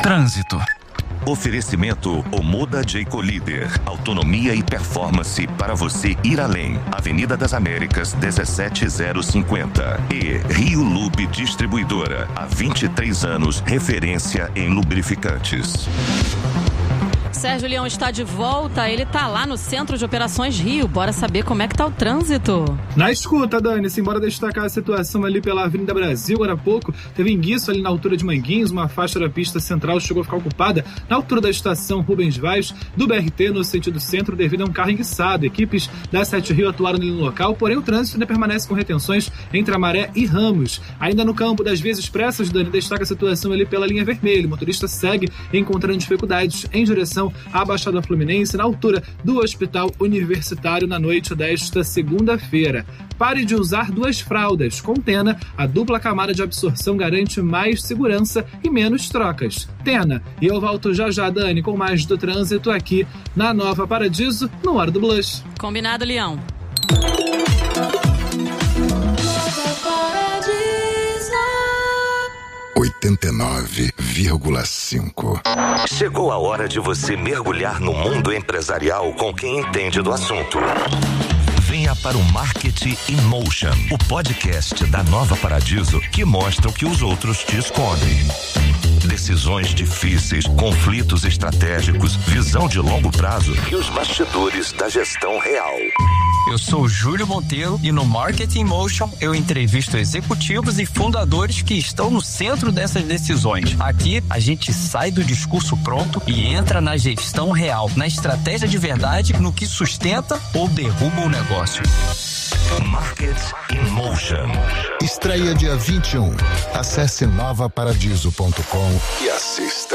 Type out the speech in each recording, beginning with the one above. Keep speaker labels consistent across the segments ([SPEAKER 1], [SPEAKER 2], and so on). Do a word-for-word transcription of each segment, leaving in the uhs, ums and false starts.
[SPEAKER 1] Trânsito.
[SPEAKER 2] Oferecimento Omoda Jayco Líder. Autonomia e performance para você ir além. Avenida das Américas, dezessete mil cinquenta. E Rio Lube Distribuidora. Há vinte e três anos, referência em lubrificantes.
[SPEAKER 3] Sérgio Leão está de volta, ele está lá no Centro de Operações Rio. Bora saber como é que tá o trânsito.
[SPEAKER 4] Na escuta, Dani, simbora destacar a situação ali pela Avenida Brasil. Agora há pouco, teve enguiço ali na altura de Manguinhos, uma faixa da pista central chegou a ficar ocupada na altura da estação Rubens Vaz, do B R T no sentido centro, devido a um carro enguiçado. Equipes da Sete Rio atuaram ali no local, porém o trânsito ainda permanece com retenções entre Amaré e Ramos. Ainda no campo das vias expressas, Dani, destaca a situação ali pela linha vermelha. O motorista segue encontrando dificuldades em direção à Baixada Fluminense, na altura do Hospital Universitário, na noite desta segunda-feira. Pare de usar duas fraldas. Com Tena, a dupla camada de absorção garante mais segurança e menos trocas. Tena. E eu volto já já, Dani, com mais do trânsito aqui na Nova Paradiso, no Hora do Blush.
[SPEAKER 3] Combinado, Leão.
[SPEAKER 5] oitenta e nove vírgula cinco.
[SPEAKER 2] Chegou a hora de você mergulhar no mundo empresarial com quem entende do assunto. Venha para o Marketing in Motion, o podcast da Nova Paradiso que mostra o que os outros te escondem. Decisões difíceis, conflitos estratégicos, visão de longo prazo e os bastidores da gestão real.
[SPEAKER 1] Eu sou o Júlio Monteiro e no Marketing Motion eu entrevisto executivos e fundadores que estão no centro dessas decisões. Aqui a gente sai do discurso pronto e entra na gestão real, na estratégia de verdade, no que sustenta ou derruba o negócio.
[SPEAKER 2] Market in Motion.
[SPEAKER 5] Estreia dia vinte e um. Acesse nova paradiso ponto com e assista.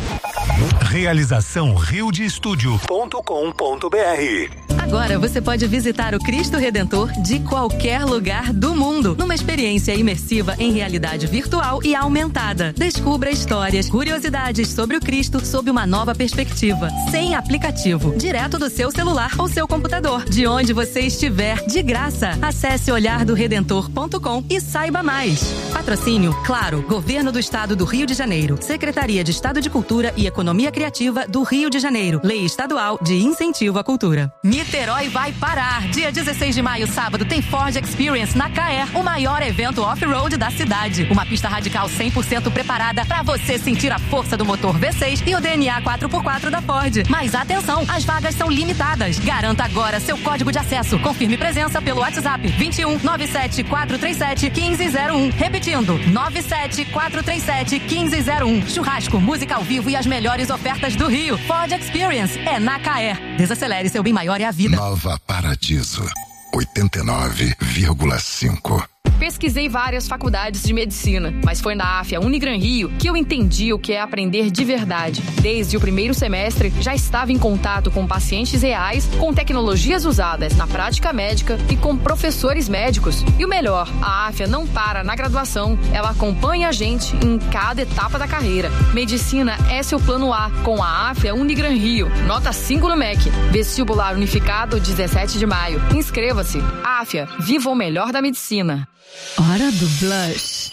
[SPEAKER 2] Realização rio de estúdio ponto com ponto b r.
[SPEAKER 6] Agora você pode visitar o Cristo Redentor de qualquer lugar do mundo, numa experiência imersiva em realidade virtual e aumentada. Descubra histórias, curiosidades sobre o Cristo sob uma nova perspectiva, sem aplicativo, direto do seu celular ou seu computador, de onde você estiver, de graça. Acesse olhar do redentor ponto com e saiba mais. Patrocínio, claro, Governo do Estado do Rio de Janeiro, Secretaria de Estado de Cultura e Economia Criativa do Rio de Janeiro, Lei Estadual de Incentivo à Cultura. Niterói vai parar. Dia dezesseis de maio, sábado, tem Ford Experience na C A E R, o maior evento off-road da cidade. Uma pista radical cem por cento preparada para você sentir a força do motor V seis e o D N A quatro por quatro da Ford. Mas atenção, as vagas são limitadas. Garanta agora seu código de acesso. Confirme presença pelo WhatsApp vinte e um, nove sete quatro três sete, um cinco zero um. Repetindo, nove sete quatro três sete, um cinco zero um. Churrasco, música ao vivo e as melhores ofertas do Rio. Ford Experience é na C A E R. Desacelere, seu bem maior é a vida.
[SPEAKER 5] Nova Paradiso, oitenta e nove vírgula cinco.
[SPEAKER 7] Pesquisei várias faculdades de medicina, mas foi na AFIA Unigran Rio que eu entendi o que é aprender de verdade. Desde o primeiro semestre, já estava em contato com pacientes reais, com tecnologias usadas na prática médica e com professores médicos. E o melhor, a AFIA não para na graduação, ela acompanha a gente em cada etapa da carreira. Medicina é seu plano A, com a AFIA Unigran Rio. Nota cinco no M E C. Vestibular unificado, dezessete de maio. Inscreva-se. AFIA, viva o melhor da medicina.
[SPEAKER 3] Hora do Blush.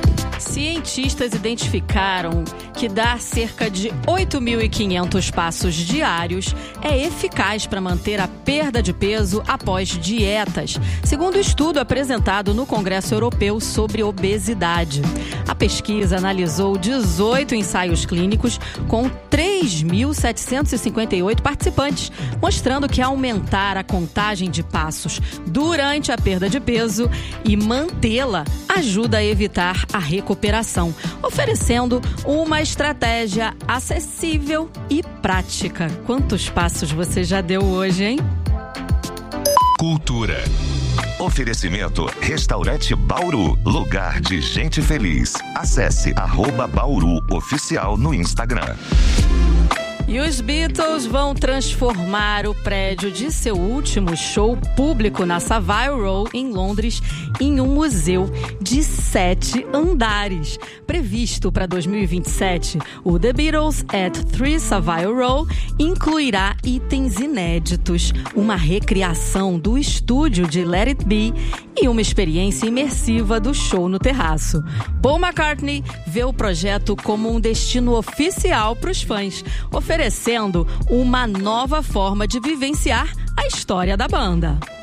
[SPEAKER 3] Cientistas identificaram que dar cerca de oito mil e quinhentos passos diários é eficaz para manter a perda de peso após dietas, segundo o estudo apresentado no Congresso Europeu sobre Obesidade. A pesquisa analisou dezoito ensaios clínicos com três mil setecentos e cinquenta e oito participantes, mostrando que aumentar a contagem de passos durante a perda de peso e mantê-la ajuda a evitar a recuperação, oferecendo uma estratégia acessível e prática. Quantos passos você já deu hoje, hein?
[SPEAKER 2] Cultura. Oferecimento Restaurante Bauru, lugar de gente feliz. Acesse arroba Bauru Oficial no Instagram.
[SPEAKER 3] E os Beatles vão transformar o prédio de seu último show público na Savile Row, em Londres, em um museu de sete andares. Previsto para dois mil e vinte e sete, o The Beatles at three Savile Row incluirá itens inéditos, uma recriação do estúdio de Let It Be e uma experiência imersiva do show no terraço. Paul McCartney vê o projeto como um destino oficial para os fãs, oferecendo uma nova forma de vivenciar a história da banda.